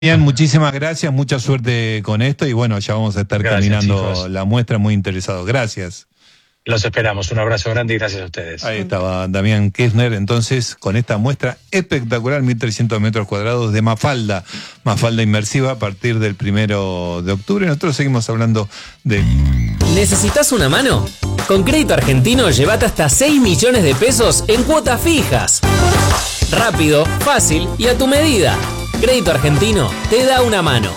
Bien, muchísimas gracias, mucha suerte con esto y bueno, ya vamos a estar terminando chicos. la muestra, muy interesados. Gracias. Los esperamos. Un abrazo grande y gracias a ustedes. Ahí estaba Damián Kessner, entonces, con esta muestra espectacular, 1.300 metros cuadrados de Mafalda inmersiva a partir del 1 de octubre. Nosotros seguimos hablando de... ¿Necesitas una mano? Con Crédito Argentino llévate hasta 6 millones de pesos en cuotas fijas. Rápido, fácil y a tu medida. Crédito Argentino te da una mano.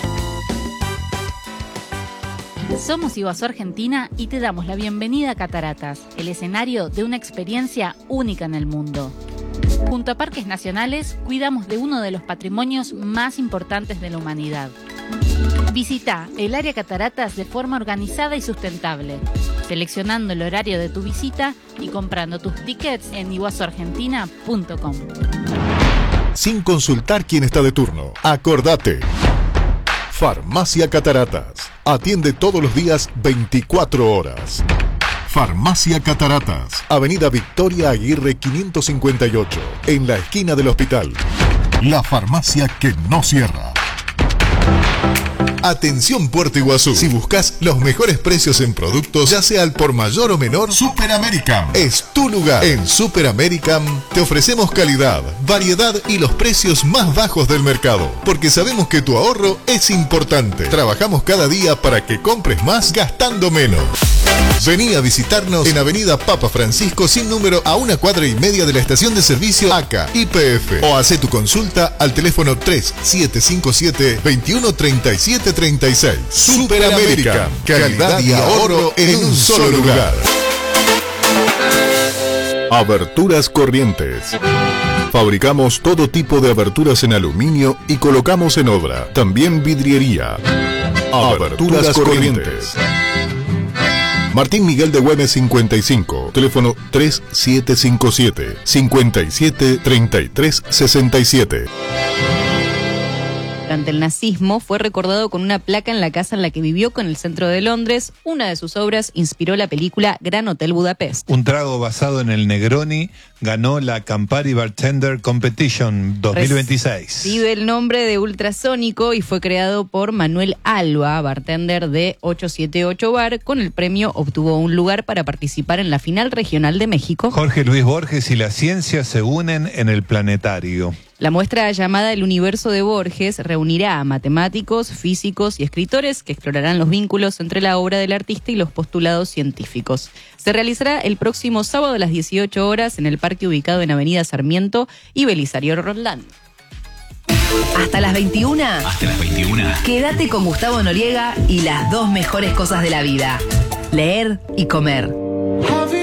Somos Iguazú Argentina y te damos la bienvenida a Cataratas, el escenario de una experiencia única en el mundo. Junto a Parques Nacionales, cuidamos de uno de los patrimonios más importantes de la humanidad. Visita el área Cataratas de forma organizada y sustentable, seleccionando el horario de tu visita y comprando tus tickets en iguazuargentina.com. Sin consultar quién está de turno. Acordate. Farmacia Cataratas. Atiende todos los días 24 horas. Farmacia Cataratas. Avenida Victoria Aguirre 558. En la esquina del hospital. La farmacia que no cierra. Atención Puerto Iguazú. Si buscas los mejores precios en productos, ya sea al por mayor o menor, Super American es tu lugar. En Super American te ofrecemos calidad, variedad y los precios más bajos del mercado. Porque sabemos que tu ahorro es importante. Trabajamos cada día para que compres más gastando menos. Vení a visitarnos en Avenida Papa Francisco sin número a 1,5 cuadras de la estación de servicio ACA YPF o hacé tu consulta al teléfono 3755-213736. Super American, calidad y ahorro en un solo lugar. Aberturas Corrientes. Fabricamos todo tipo de aberturas en aluminio y colocamos en obra. También vidriería. Aberturas Corrientes. Martín Miguel de Güemes 55, teléfono 3757-573367. Durante el nazismo fue recordado con una placa en la casa en la que vivió con el centro de Londres. Una de sus obras inspiró la película Gran Hotel Budapest. Un trago basado en el Negroni ganó la Campari Bartender Competition 2026. Recibe el nombre de Ultrasónico y fue creado por Manuel Alba, bartender de 878 Bar. Con el premio obtuvo un lugar para participar en la final regional de México. Jorge Luis Borges y la ciencia se unen en el planetario. La muestra llamada El Universo de Borges reunirá a matemáticos, físicos y escritores que explorarán los vínculos entre la obra del artista y los postulados científicos. Se realizará el próximo sábado a las 18 horas en el parque ubicado en Avenida Sarmiento y Belisario Roldán. Hasta las 21. Hasta las 21. Quédate con Gustavo Noriega y las dos mejores cosas de la vida: leer y comer.